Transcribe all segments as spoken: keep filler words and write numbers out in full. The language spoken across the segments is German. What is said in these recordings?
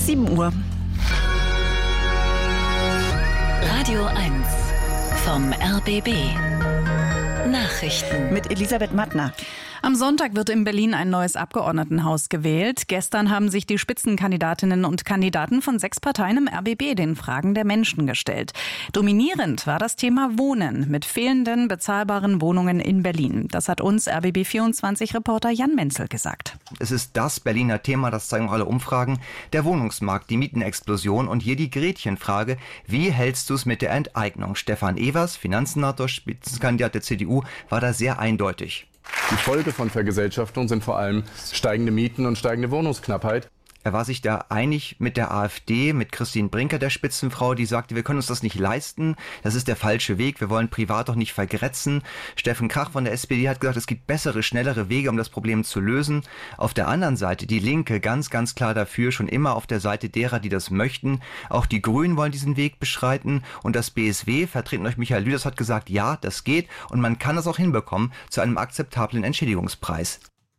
sieben Uhr. Radio eins vom R B B. Nachrichten Mit Elisabeth Mattner. Am Sonntag wird in Berlin ein neues Abgeordnetenhaus gewählt. Gestern haben sich die Spitzenkandidatinnen und Kandidaten von sechs Parteien im R B B den Fragen der Menschen gestellt. Dominierend war das Thema Wohnen mit fehlenden bezahlbaren Wohnungen in Berlin. Das hat uns R B B vierundzwanzig-Reporter Jan Menzel gesagt. Es ist das Berliner Thema, das zeigen auch alle Umfragen. Der Wohnungsmarkt, die Mietenexplosion und hier die Gretchenfrage. Wie hältst du es mit der Enteignung? Stefan Evers, Finanzsenator, Spitzenkandidat der C D U, war da sehr eindeutig. Die Folge von Vergesellschaftung sind vor allem steigende Mieten und steigende Wohnungsknappheit. Er war sich da einig mit der AfD, mit Christine Brinker, der Spitzenfrau, die sagte, wir können uns das nicht leisten, das ist der falsche Weg, wir wollen privat doch nicht vergrätzen. Steffen Krach von der S P D hat gesagt, es gibt bessere, schnellere Wege, um das Problem zu lösen. Auf der anderen Seite die Linke ganz, ganz klar dafür, schon immer auf der Seite derer, die das möchten. Auch die Grünen wollen diesen Weg beschreiten und das B S W, vertreten durch Michael Lüders, hat gesagt, ja, das geht und man kann das auch hinbekommen zu einem akzeptablen Entschädigungspreis.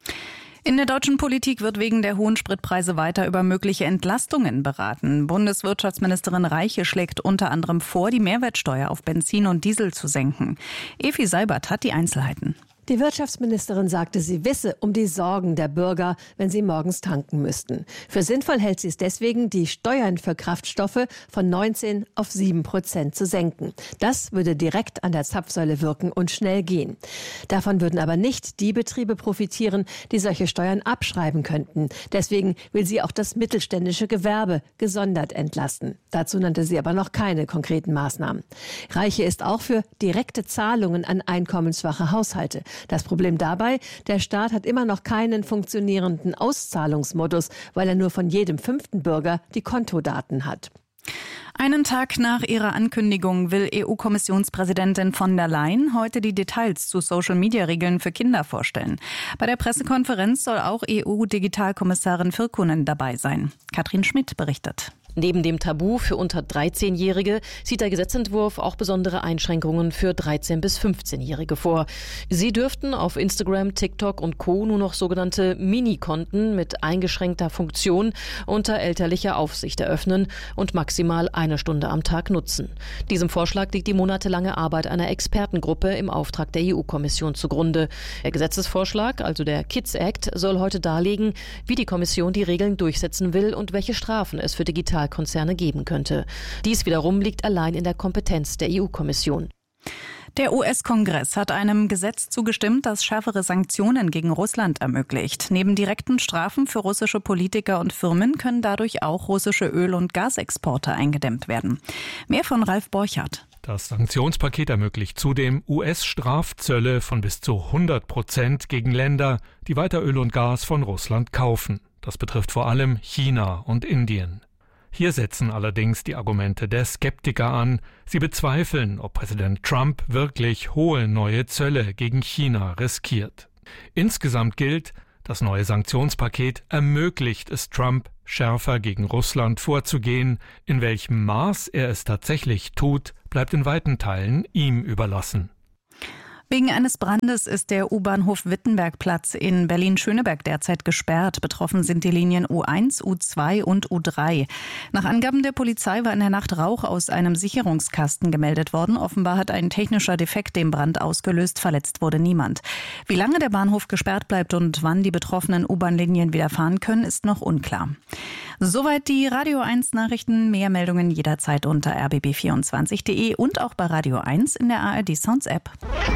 In der deutschen Politik wird wegen der hohen Spritpreise weiter über mögliche Entlastungen beraten. Bundeswirtschaftsministerin Reiche schlägt unter anderem vor, die Mehrwertsteuer auf Benzin und Diesel zu senken. Evi Seibert hat die Einzelheiten. Die Wirtschaftsministerin sagte, sie wisse um die Sorgen der Bürger, wenn sie morgens tanken müssten. Für sinnvoll hält sie es deswegen, die Steuern für Kraftstoffe von neunzehn auf sieben Prozent zu senken. Das würde direkt an der Zapfsäule wirken und schnell gehen. Davon würden aber nicht die Betriebe profitieren, die solche Steuern abschreiben könnten. Deswegen will sie auch das mittelständische Gewerbe gesondert entlasten. Dazu nannte sie aber noch keine konkreten Maßnahmen. Reiche ist auch für direkte Zahlungen an einkommensschwache Haushalte. Das Problem dabei, der Staat hat immer noch keinen funktionierenden Auszahlungsmodus, weil er nur von jedem fünften Bürger die Kontodaten hat. Einen Tag nach ihrer Ankündigung will E U-Kommissionspräsidentin von der Leyen heute die Details zu Social-Media-Regeln für Kinder vorstellen. Bei der Pressekonferenz soll auch E U-Digitalkommissarin Virkkunen dabei sein. Katrin Schmidt berichtet. Neben dem Tabu für unter dreizehnjährige sieht der Gesetzentwurf auch besondere Einschränkungen für dreizehn- bis fünfzehnjährige vor. Sie dürften auf Instagram, TikTok und Co. nur noch sogenannte Mini-Konten mit eingeschränkter Funktion unter elterlicher Aufsicht eröffnen und maximal eine Stunde am Tag nutzen. Diesem Vorschlag liegt die monatelange Arbeit einer Expertengruppe im Auftrag der E U-Kommission zugrunde. Der Gesetzesvorschlag, also der Kids Act, soll heute darlegen, wie die Kommission die Regeln durchsetzen will und welche Strafen es für digital Konzerne geben könnte. Dies wiederum liegt allein in der Kompetenz der E U-Kommission. Der U S-Kongress hat einem Gesetz zugestimmt, das schärfere Sanktionen gegen Russland ermöglicht. Neben direkten Strafen für russische Politiker und Firmen können dadurch auch russische Öl- und Gasexporte eingedämmt werden. Mehr von Ralf Borchardt. Das Sanktionspaket ermöglicht zudem U S-Strafzölle von bis zu hundert Prozent gegen Länder, die weiter Öl und Gas von Russland kaufen. Das betrifft vor allem China und Indien. Hier setzen allerdings die Argumente der Skeptiker an. Sie bezweifeln, ob Präsident Trump wirklich hohe neue Zölle gegen China riskiert. Insgesamt gilt, das neue Sanktionspaket ermöglicht es Trump, schärfer gegen Russland vorzugehen. In welchem Maß er es tatsächlich tut, bleibt in weiten Teilen ihm überlassen. Wegen eines Brandes ist der U-Bahnhof Wittenbergplatz in Berlin-Schöneberg derzeit gesperrt. Betroffen sind die Linien U eins, U zwei und U drei. Nach Angaben der Polizei war in der Nacht Rauch aus einem Sicherungskasten gemeldet worden. Offenbar hat ein technischer Defekt den Brand ausgelöst. Verletzt wurde niemand. Wie lange der Bahnhof gesperrt bleibt und wann die betroffenen U-Bahn-Linien wieder fahren können, ist noch unklar. Soweit die Radio eins Nachrichten. Mehr Meldungen jederzeit unter r b b vierundzwanzig punkt d e und auch bei Radio eins in der A R D Sounds App.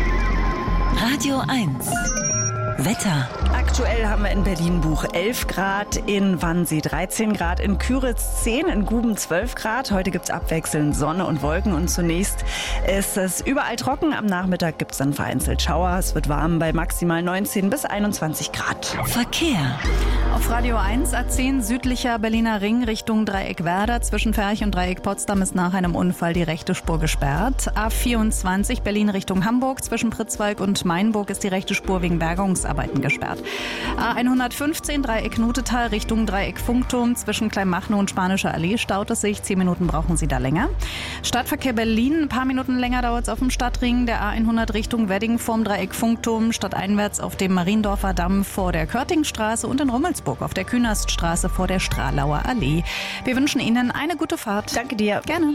Radio eins Wetter. Aktuell haben wir in Berlin Buch elf Grad, in Wannsee dreizehn Grad, in Küritz zehn, in Guben zwölf Grad. Heute gibt es abwechselnd Sonne und Wolken und zunächst ist es überall trocken. Am Nachmittag gibt es dann vereinzelt Schauer. Es wird warm bei maximal neunzehn bis einundzwanzig Grad. Verkehr. Auf Radio eins A zehn südlicher Berliner Ring Richtung Dreieck Werder. Zwischen Ferch und Dreieck Potsdam ist nach einem Unfall die rechte Spur gesperrt. A vierundzwanzig Berlin Richtung Hamburg. Zwischen Pritzwalk und Mainburg ist die rechte Spur wegen Bergungsarbeiten gesperrt. A hundertfünfzehn Dreieck Nutetal Richtung Dreieck Funkturm zwischen Kleinmachnow und Spanischer Allee staut es sich. Zehn Minuten brauchen Sie da länger. Stadtverkehr Berlin, ein paar Minuten länger dauert es auf dem Stadtring. Der A hundert Richtung Wedding vorm Dreieck Funkturm, stadteinwärts auf dem Mariendorfer Damm vor der Körtingstraße und in Rummelsburg auf der Künaststraße vor der Stralauer Allee. Wir wünschen Ihnen eine gute Fahrt. Danke dir. Gerne.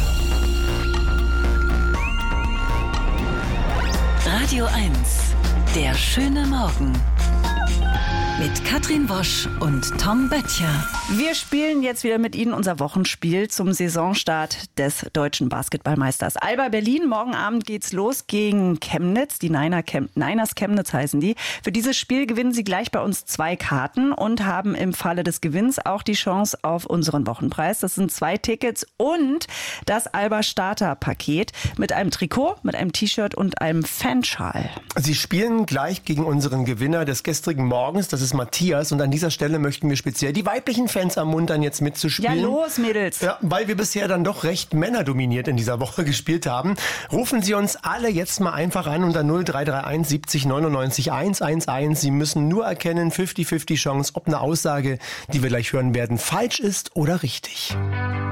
Radio eins, der schöne Morgen. Mit Katrin Wosch und Tom Böttcher. Wir spielen jetzt wieder mit Ihnen unser Wochenspiel zum Saisonstart des deutschen Basketballmeisters Alba Berlin. Morgen Abend geht's los gegen Chemnitz. Die Niner Chem- Niners Chemnitz heißen die. Für dieses Spiel gewinnen Sie gleich bei uns zwei Karten und haben im Falle des Gewinns auch die Chance auf unseren Wochenpreis. Das sind zwei Tickets und das Alba Starter Paket mit einem Trikot, mit einem T-Shirt und einem Fanschal. Sie spielen gleich gegen unseren Gewinner des gestrigen Morgens. Das ist Matthias, und an dieser Stelle möchten wir speziell die weiblichen Fans ermuntern, jetzt mitzuspielen. Ja, los, Mädels! Ja, weil wir bisher dann doch recht männerdominiert in dieser Woche gespielt haben. Rufen Sie uns alle jetzt mal einfach an unter null drei drei eins siebzig neunundneunzig hundertelf. Sie müssen nur erkennen, fünfzig fünfzig Chance, ob eine Aussage, die wir gleich hören werden, falsch ist oder richtig.